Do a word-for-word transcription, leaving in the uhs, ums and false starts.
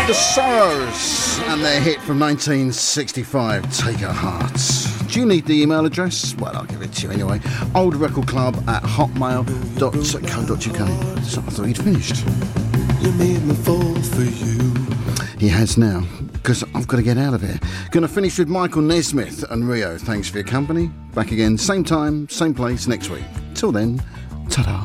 The Sorrows and their hit from nineteen sixty-five, Take Our Hearts. Do you need the email address? Well, I'll give it to you anyway. old record club at hotmail dot co dot uk. So I thought he'd finished. You made me fall for you. He has now, because I've got to get out of here. Going to finish with Michael Nesmith and Rio. Thanks for your company. Back again, same time, same place next week. Till then, ta-da.